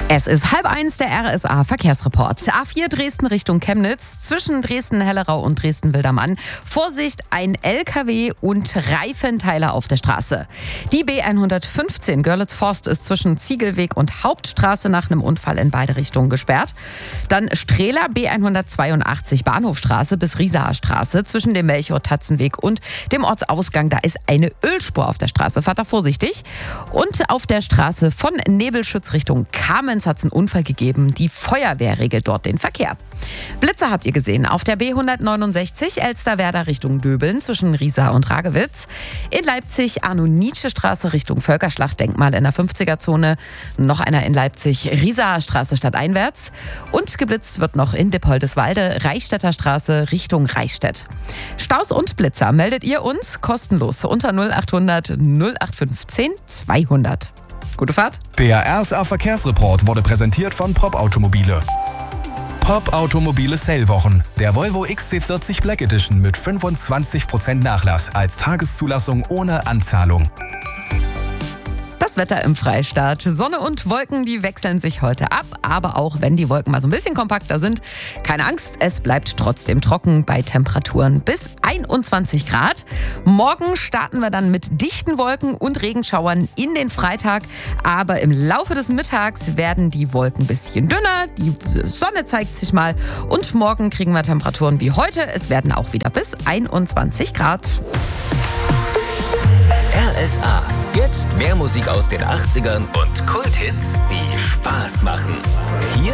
Es ist 12:30, der RSA Verkehrsreport. A4 Dresden Richtung Chemnitz, zwischen Dresden-Hellerau und Dresden-Wildermann. Vorsicht, ein LKW und Reifenteiler auf der Straße. Die B115 Görlitz-Forst ist zwischen Ziegelweg und Hauptstraße nach einem Unfall in beide Richtungen gesperrt. Dann Strehler B182 Bahnhofstraße bis Riesaer Straße zwischen dem Melchior-Tatzenweg und dem Ortsausgang. Da ist eine Ölspur auf der Straße. Fahrt da vorsichtig. Und auf der Straße von Nebelschütz Richtung Kamenz hat es einen Unfall gegeben. Die Feuerwehr regelt dort den Verkehr. Blitzer habt ihr gesehen auf der B169 Elsterwerda Richtung Döbeln zwischen Riesa und Ragewitz. In Leipzig Arno-Nietzsche-Straße Richtung Völkerschlachtdenkmal in der 50er-Zone. Noch einer in Leipzig Riesaer Straße stadteinwärts. Und geblitzt wird noch in Dippoldeswalde Reichstätter Straße Richtung Reichstätt. Staus und Blitzer meldet ihr uns kostenlos unter 0800 0815 200. Gute Fahrt. Der RSA Verkehrsreport wurde präsentiert von Pop Automobile. Pop Automobile Sale-Wochen. Der Volvo XC40 Black Edition mit 25% Nachlass als Tageszulassung ohne Anzahlung. Das Wetter im Freistaat. Sonne und Wolken, die wechseln sich heute ab. Aber auch wenn die Wolken mal so ein bisschen kompakter sind, keine Angst, es bleibt trotzdem trocken bei Temperaturen bis 21 Grad. Morgen starten wir dann mit dichten Wolken und Regenschauern in den Freitag. Aber im Laufe des Mittags werden die Wolken ein bisschen dünner. Die Sonne zeigt sich mal. Und morgen kriegen wir Temperaturen wie heute. Es werden auch wieder bis 21 Grad. RSA. Jetzt mehr Musik aus den 80ern und Kulthits, die Spaß machen. Hier